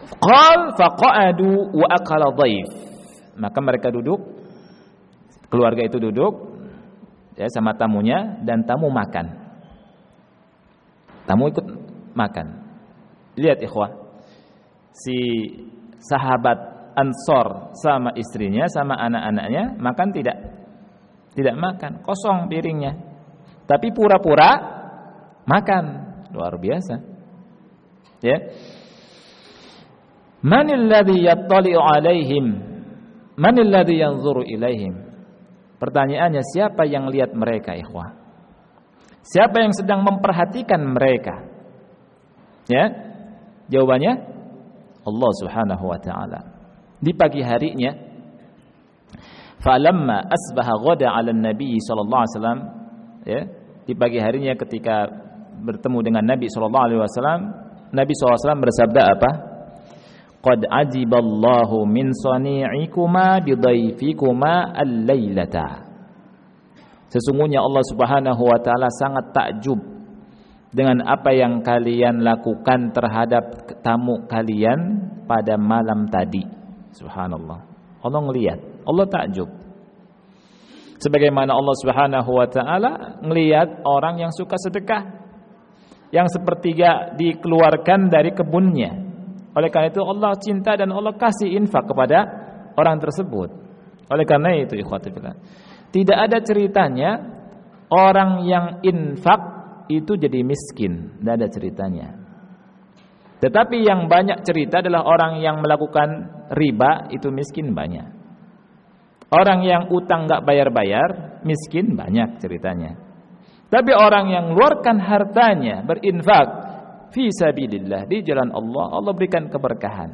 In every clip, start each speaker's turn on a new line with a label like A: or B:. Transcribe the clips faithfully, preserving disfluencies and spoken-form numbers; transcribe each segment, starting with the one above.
A: Qal faqa'adu wa akala dhaif. Maka mereka duduk, keluarga itu duduk ya sama tamunya, dan tamu makan. Tamu ikut makan. Lihat ikhwah, si sahabat Ansor sama istrinya sama anak-anaknya makan tidak? Tidak makan, kosong piringnya. Tapi pura-pura makan. Luar biasa. Ya. Manil ladzi yattali'u 'alaihim? Manil ladzi yanzuru ilaihim? Pertanyaannya, siapa yang lihat mereka, ikhwah? Siapa yang sedang memperhatikan mereka? Ya. Jawabannya Allah Subhanahu wa taala. Di pagi harinya, falamma asbaha ghada 'ala an-nabi sallallahu alaihi wasallam, ya, di pagi harinya ketika bertemu dengan Nabi sallallahu alaihi wasallam, Nabi sallallahu alaihi wasallam bersabda apa? Qad ajiballahu min sani'ikuma bidhaifikuma al-lailata. Sesungguhnya Allah Subhanahu wa taala sangat takjub dengan apa yang kalian lakukan terhadap tamu kalian pada malam tadi. Subhanallah. Allah ngelihat, Allah takjub. Sebagaimana Allah Subhanahu wa taala ngelihat orang yang suka sedekah, yang sepertiga dikeluarkan dari kebunnya. Oleh karena itu Allah cinta dan Allah kasih infak kepada orang tersebut. Oleh karena itu ikhwati fillah, tidak ada ceritanya orang yang infak itu jadi miskin, tidak ada ceritanya. Tetapi yang banyak cerita adalah orang yang melakukan riba itu miskin banyak. Orang yang utang enggak bayar-bayar miskin banyak ceritanya. Tapi orang yang mengeluarkan hartanya berinfak fi sabilillah, di jalan Allah, Allah berikan keberkahan.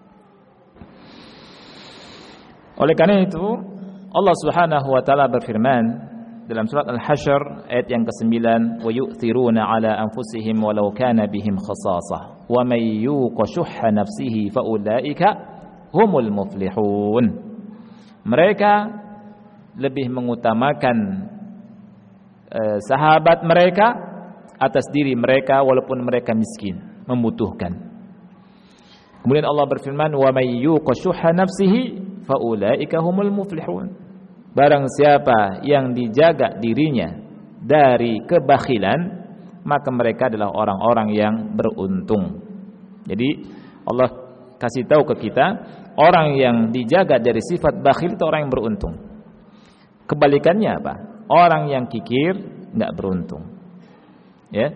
A: Oleh karena itu Allah Subhanahu wa taala berfirman dalam surat Al-Hasyr ayat yang kesembilan, wa yu'thiruna 'ala anfusihim walau kana bihim khasasah wa may yuqa shuhha nafsihi fa ulaika humul muflihun. Mereka lebih mengutamakan eh, sahabat mereka atas diri mereka walaupun mereka miskin, membutuhkan. Kemudian Allah berfirman, wa may yuqa shuhha nafsihi fa ulaika humul muflihun. Barang siapa yang dijaga dirinya dari kebakhilan, maka mereka adalah orang-orang yang beruntung. Jadi Allah kasih tahu ke kita, orang yang dijaga dari sifat bakhil itu orang yang beruntung. Kebalikannya apa? Orang yang kikir enggak beruntung. Ya.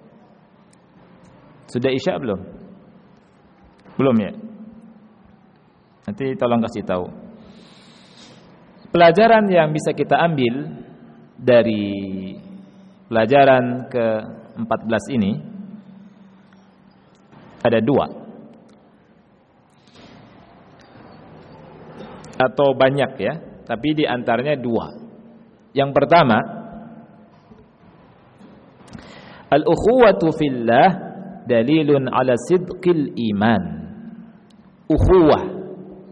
A: Sudah Isya belum? Belum ya? Nanti tolong kasih tahu. Pelajaran yang bisa kita ambil dari pelajaran ke empat belas ini ada dua atau banyak ya, tapi di antaranya dua. Yang pertama, al-ukhuwatu fillah dalilun ala sidqil iman. Ukhuwah,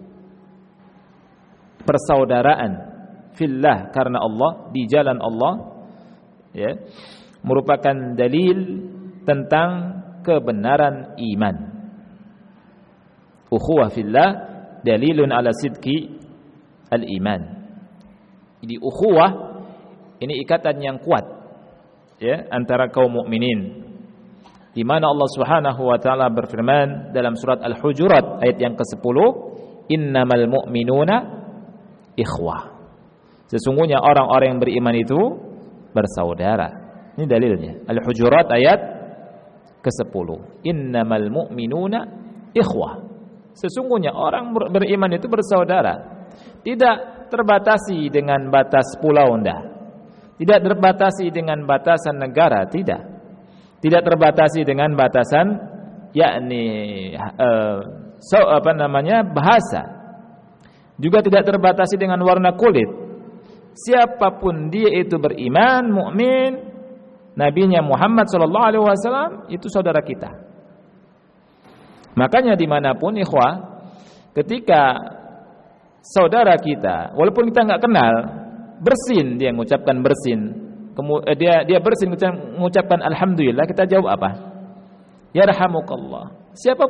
A: persaudaraan fillah, karena Allah, di jalan Allah, ya, merupakan dalil tentang kebenaran iman. Ukhuwah fillah dalilun ala sidqi al-iman. Jadi ukhuwah ini ikatan yang kuat ya antara kaum mukminin, di mana Allah Subhanahu wa taala berfirman dalam surat Al-Hujurat ayat yang kesepuluh, innamal mu'minuna ikhwah. Sesungguhnya orang-orang yang beriman itu bersaudara. Ini dalilnya. Al-Hujurat ayat kesepuluh. Innamal mu'minuna ikhwah. Sesungguhnya orang beriman itu bersaudara. Tidak terbatasi dengan batas pulau enggak. Tidak terbatasi dengan batasan negara, tidak. Tidak terbatasi dengan batasan yakni uh, so, apa namanya bahasa. Juga tidak terbatasi dengan warna kulit. Siapapun dia itu beriman, mukmin, nabinya Muhammad sallallahu alaihi wasallam itu saudara kita. Makanya dimanapun ikhwah, ketika saudara kita, walaupun kita nggak kenal, bersin dia mengucapkan bersin, kemudian dia dia bersin mengucapkan alhamdulillah, kita jawab apa? Yarhamukallah. Siapa